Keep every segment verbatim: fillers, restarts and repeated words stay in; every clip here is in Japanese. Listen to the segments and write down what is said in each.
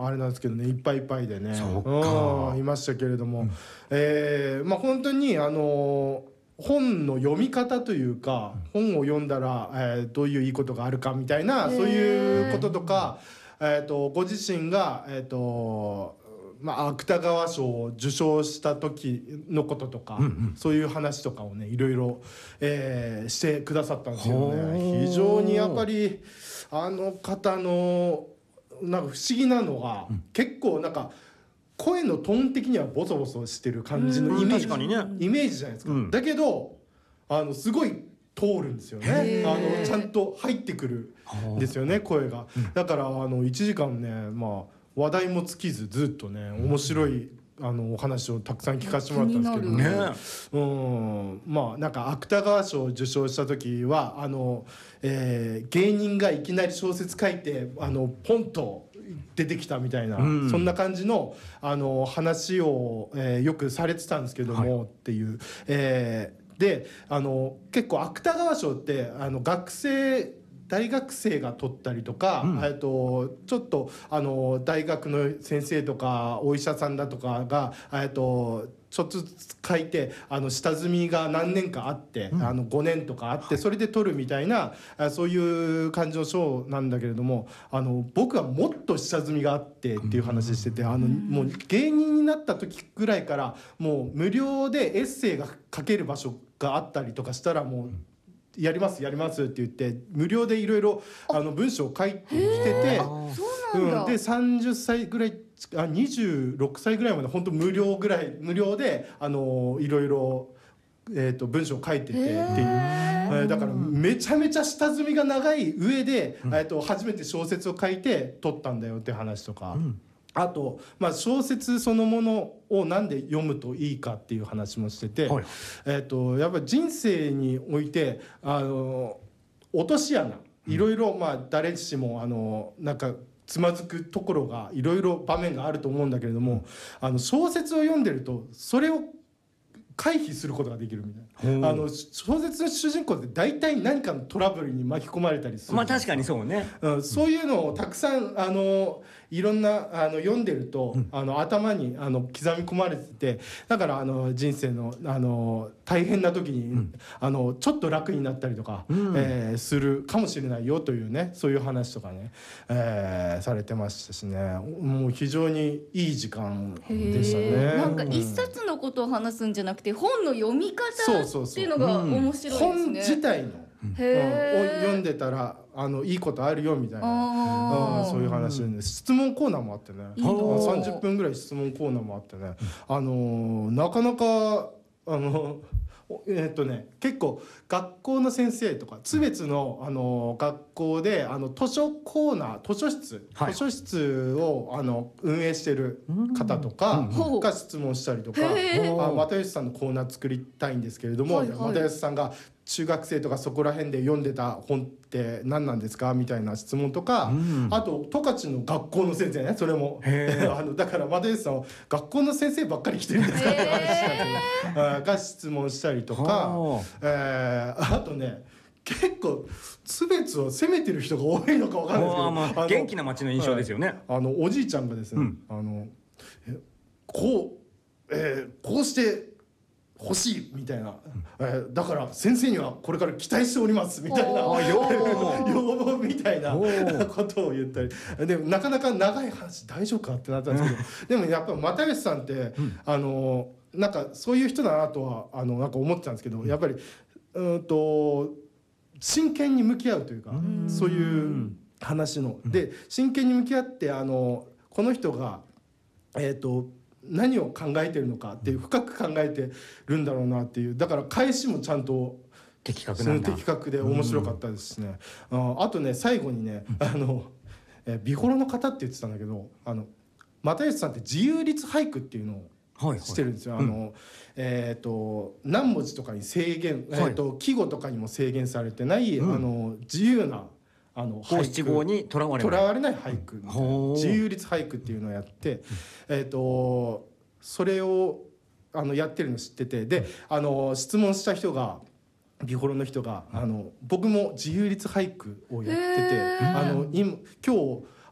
あれなんですけどね、いっぱいいっぱいでね、 そうか、 うん、いましたけれども、うん、えー、まあ本当にあの本の読み方というか、うん、本を読んだら、えー、どういういいことがあるかみたいな、そういうこととか、えー、とご自身が、えーとまあ、芥川賞を受賞した時のこととか、うんうん、そういう話とかをねいろいろ、えー、してくださったんですけどね、非常にやっぱりあの方のなんか不思議なのが、うん、結構なんか声のトーン的にはボソボソしてる感じのイメージ、 確かにね、 イメージじゃないですか、うん、だけどあのすごい通るんですよね、あのちゃんと入ってくるんですよね、声が、うん、だからあのいちじかんね、まあ話題も尽きずずっとね面白いあのお話をたくさん聞かせてもらったんですけどね、うん、まあなんか芥川賞を受賞した時はあの、えー、芸人がいきなり小説書いてあのポンと出てきたみたいな、うん、そんな感じの、あの話を、えー、よくされてたんですけども、はい、っていう、えー、であの結構芥川賞ってあの学生大学生が取ったりとか、うん、えっとちょっとあの大学の先生とかお医者さんだとかがえっとちょっとずつ書いてあの下積みが何年かあって、うん、あのごねんとかあってそれで取るみたいな、はい、そういう感じの賞なんだけれども、あの僕はもっと下積みがあってっていう話してて、あのもう芸人になった時ぐらいからもう無料でエッセイが書ける場所があったりとかしたらもうやりますやりますって言って無料でいろいろ文章を書いてきてて、 そうなんだ、 うん、でさんじゅっさいぐらいあにじゅうろくさいぐらいまで本当無料ぐらい無料であのいろいろ、えー、と文章を書いててっていう、えー、だからめちゃめちゃ下積みが長い上で、うん、えー、と初めて小説を書いて撮ったんだよって話とか、うん、あと、まあ、小説そのものをなんで読むといいかっていう話もしてて、はい、えー、とやっぱり人生においてあの落とし穴いろいろ、まあ誰しもあのなんかつまずくところがいろいろ場面があると思うんだけれども、あの小説を読んでるとそれを回避することができるみたいな、あの小説の主人公って大体何かのトラブルに巻き込まれたりする、 まあ確かにそうね、 うん、そういうのをたくさんあのいろんなあの読んでると、うん、あの頭にあの刻み込まれてて、だからあの人生のあの大変な時に、うん、あのちょっと楽になったりとか、うん、えー、するかもしれないよというね、そういう話とかね、えー、されてましたしね、もう非常にいい時間でしたね。 なんか一冊のことを話すんじゃなくて本の読み方っていうのが面白いですね。 本自体のへを読んでたらあのいいことあるよみたいな、そういう話で、ね、質問コーナーもあってね、さんじゅっぷんぐらい質問コーナーもあってね、あのなかなかあのえーっとね、結構学校の先生とか津別の、あの学校であの図書コーナー図書室、はい、図書室をあの運営してる方とかが質問したりとか、あ又吉さんのコーナー作りたいんですけれども、はいはい、又吉さんが中学生とかそこら辺で読んでた本って何なんですかみたいな質問とか、うん、あと十勝の学校の先生ね、それもあのだから又吉さんは学校の先生ばっかり来てるんですかって話したりが質問したりとか、えー、あとね結構津別を責めてる人が多いのか分からないですけど、 まあ、元気な町の印象ですよね、 あのおじいちゃんがですね、うん、あのえこう、えー、こうして欲しいみたいな、えー、だから先生にはこれから期待しておりますみたいな要望みたいなことを言ったりで、なかなか長い話大丈夫かってなったんですけどでもやっぱ又吉さんって、うん、あのなんかそういう人だなとはあのなんか思ってたんですけど、やっぱりうんと真剣に向き合うというか、うそういう話ので真剣に向き合ってあのこの人がえっと何を考えてるのかっていう深く考えてるんだろうなっていう、だから返しもちゃんと的確なんだ、 的確で面白かったですしね、うん、あ, あとね最後にねあのえ美幌の方って言ってたんだけど、あの又吉さんって自由律俳句っていうのをしてるんですよ、はいはい、あのえー、と何文字とかに制限、はい、えー、と季語とかにも制限されてない、うん、あの自由なあの五七五にとらわれないとらわれない俳句、うん、自由律俳句っていうのをやって、えー、とそれをあのやってるの知ってて、であの質問した人が美幌の人があの僕も自由律俳句をやってて、あの今今日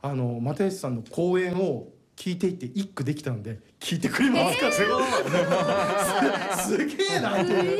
あの又吉さんの講演を聞いていて一句できたので聞いてくれますか、 すごいすげえなっていう。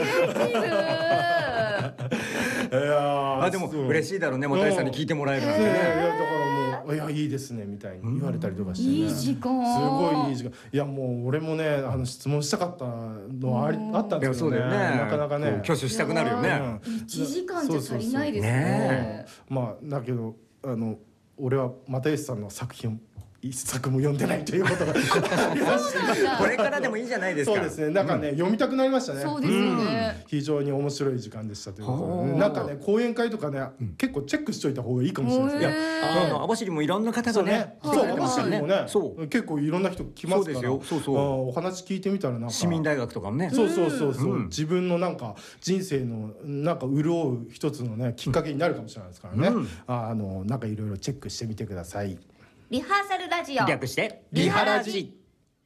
いやあでも嬉しいだろうね、又吉さんに聞いてもらえるなんていやいね。 やだからもういやいいですねみたいに言われたりとかしてね、 いい時間すごいいい時間。いやもう俺もねあの質問したかったのはありあったんいやですけどね、 そうだよね。 なかなかね挙手したくなるよね。 うん一時間じゃ足りないですそうそうそうね。 まあだけどあの俺は又吉さんの作品を一作も読んでないということがありましてそうなんだ。 これからでもいいじゃないですか。 そうですねなんかね、読みたくなりましたね。 そうですよね。 非常に面白い時間でしたということで、 はあなんかね講演会とかね、結構チェックしといた方がいいかもしれないですね。 あの網走もいろんな方がねそうね、そう来てくれてますからね。 網走もね、 そう結構いろんな人来ますから、 そうですよそうそうあーお話聞いてみたらなんか市民大学とかもね。 そうそうそうそう、 うん自分のなんか人生のなんか潤う一つのねきっかけになるかもしれないですからね。 うんああのなんかいろいろチェックしてみてください。 リハーサルラジオ。 略してリハラジ。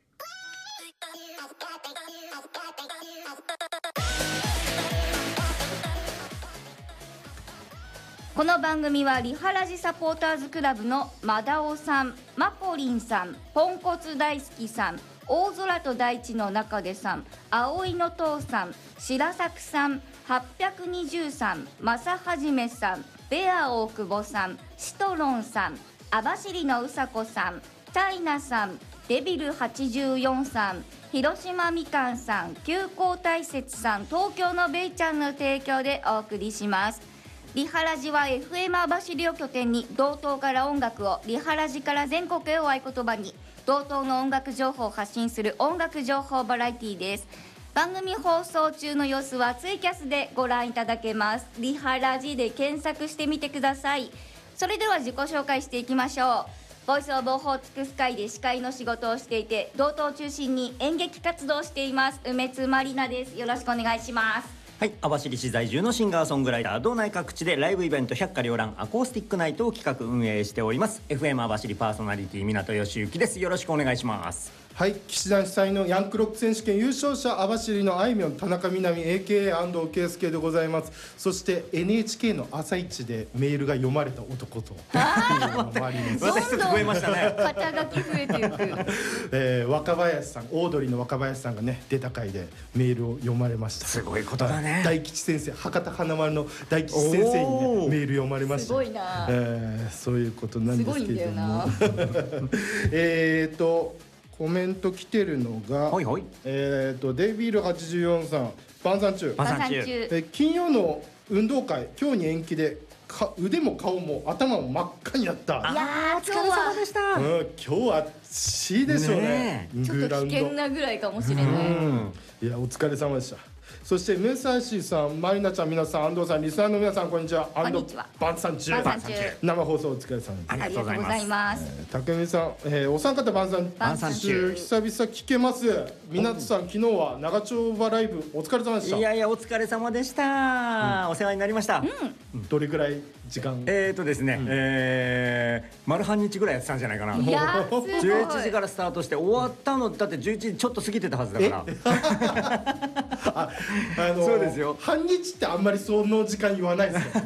この番組はリハラジサポーターズクラブのマダオさん、マコリンさん、ポンコツ大好きさん、大空と大地の中でさん、葵の父さん、白作さん、はっぴゃくにじゅうさん、正はじめさん、ベア大久保さん、シトロンさん、網走のうさこさん、チャイナさん、デビルはちじゅうよんさん、広島みかんさん、急行大雪さん、東京のベイちゃんの提供でお送りします。リハラジは エフエム 網走を拠点に道東から音楽を、リハラジから全国へを合言葉に道東の音楽情報を発信する音楽情報バラエティです。番組放送中の様子はツイキャスでご覧いただけます。リハラジで検索してみてください。それでは自己紹介していきましょう。ボイスオブオホーツクスカイで司会の仕事をしていて、道東を中心に演劇活動をしています梅津まりなです。よろしくお願いします。 はい、網走市在住のシンガーソングライター、道内各地でライブイベント百花繚乱アコースティックナイトを企画運営しております エフエム 網走パーソナリティ港義行です。よろしくお願いします。 はい、騎士団主催のヤンクロック選手権優勝者網走のあいみょん田中みな実 エーケーエー 安藤圭介でございます。そして エヌエイチケー の朝一でメールが読まれた男とマリですまた一つ増えましたね。 肩書き増えていくえー、若林さん、オードリーの若林さんがね出た回でメールを読まれました。 すごいことだね。 大吉先生、博多華丸の大吉先生にねおーメール読まれました。 すごいな、 えー、そういうことなんですけれどもすごいんだよえっとコメント来てるのが、 ほいほい。 えっとデビルはちじゅうよんさん、晩餐中、 晩餐中え金曜の運動会今日に延期でか腕も顔も頭も真っ赤になった。 いやーお疲れ様でした。 うん、今日は暑いでしょうねねちょっと危険なぐらいかもしれない、 うんいやお疲れ様でした。そしてムサシさん、マリナちゃん、皆さん、安藤さん、リスナーの皆さん、こんにちは。 こんにちは晩餐中晩餐中生放送お疲れ様です。 ありがとうございます。 ありがとうございます。 たけみさん、えー、お三方晩餐晩餐中久々聞けます。みなつさん、昨日は長丁場ライブお疲れ様でした。 いやいやお疲れ様でした。お世話になりました。 どれくらい時間？ えーとですね、えー丸半日ぐらいやってたんじゃないかな。 いやーすごいじゅういちじからスタートして終わったのだってじゅういちじちょっと過ぎてたはずだから。 あ、あのそうですよ半日ってあんまりその時間言わないですよ。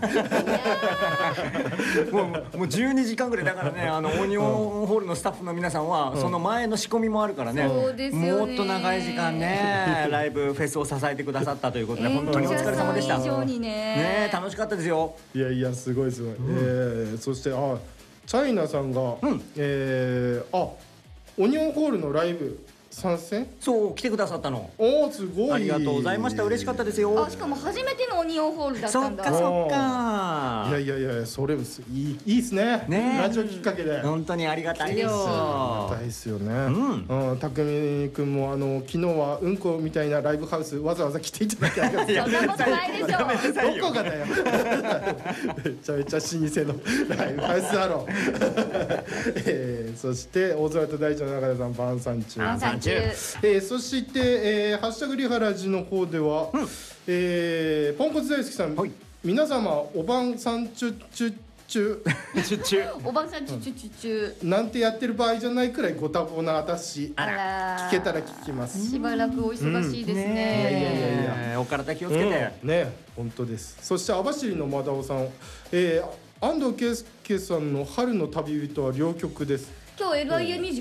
もうもうじゅうにじかんぐらいだからね、あのオニオンホールのスタッフの皆さんはその前の仕込みもあるからね、 そうですよねもっと長い時間ねライブフェスを支えてくださったということで本当にお疲れ様でした。 演者さん以上にねねえ楽しかったですよ。 いやいやすごいすごい。えー、そしてあチャイナさんが、 んえー、あオニオンホールのライブ参戦？ そう来てくださったの。 おおすごい。 ありがとうございました。嬉しかったですよ。 あしかも初めてのオニオンホールだったそんだっかそっいか。 やいやいやそれもすいいいいですね。 ねラジオきっかけで。 本当にありがたい嬉しいよ。 大ですよね。 んうん、たくみくんもあの昨日はうんこみたいなライブハウスわざわざ来ていただきありがとうございます。 そんなことないでしょやめなさいよどこがだよ。めちゃめちゃ老舗のライブハウスだろう。えー、そして大空と大地の中でさん晩餐中。 晩餐中えー、そして、えー、ハッシュタグリハラジの方では、 うんえー、ポンコツ大好きさん、 はい皆様お晩餐中中中チュッチュ。 おばさんチュチュチュチュなんてやってる場合じゃないくらいご多忙な私あら聞けたら聞きます。 しばらくお忙しいですね、 いやいやいやいねえお体気をつけて。 うんね本当です。そして網走のマダオさん、えー安藤圭介さんの「春の旅人」は両曲です。 今日 エルアイエー ミュージック